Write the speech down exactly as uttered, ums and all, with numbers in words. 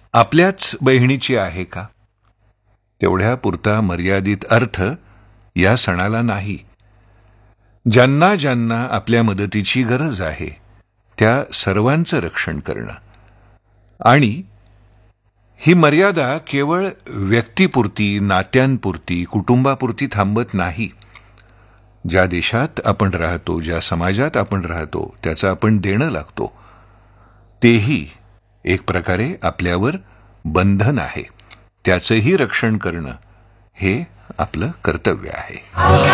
आपल्याच बहिणीची आहे का? तेवढ्या पुरता मर्यादित अर्थ या सणाला नाही. ज्यांना ज्यांना आपल्या मदतीची गरज आहे त्या सर्वांचं रक्षण करणं. आणि ही मर्यादा केवळ व्यक्तीपुरती, नात्यांपुरती, कुटुंबापुरती थांबत नाही. ज्या देशात आपण राहतो, ज्या समाजात आपण राहतो, त्याचं आपण देणं लागतो, तेही एक प्रकारे आपल्यावर बंधन आहे. त्याचंही रक्षण करणं हे आपलं कर्तव्य आहे.